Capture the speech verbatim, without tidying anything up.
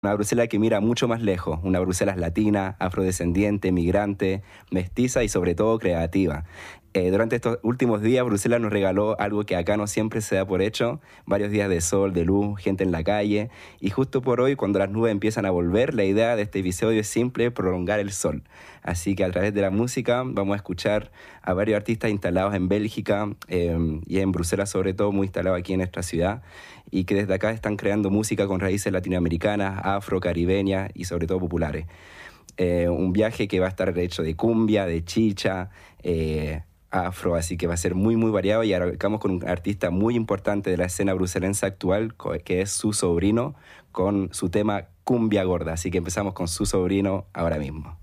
Una Bruselas que mira mucho más lejos, una Bruselas latina, afrodescendiente, migrante, mestiza y sobre todo creativa. Eh, durante estos últimos días, Bruselas nos regaló algo que acá no siempre se da por hecho, varios días de sol, de luz, gente en la calle. Y justo por hoy, cuando las nubes empiezan a volver, la idea de este episodio es simple, prolongar el sol. Así que a través de la música vamos a escuchar a varios artistas instalados en Bélgica eh, y en Bruselas sobre todo, muy instalados aquí en nuestra ciudad, y que desde acá están creando música con raíces latinoamericanas, afro, caribeñas y sobre todo populares. Eh, un viaje que va a estar hecho de cumbia, de chicha, eh, afro, así que va a ser muy, muy variado. Y arrancamos con un artista muy importante de la escena bruselense actual, que es Su Sobrino, con su tema Cumbia Gorda. Así que empezamos con Su Sobrino ahora mismo.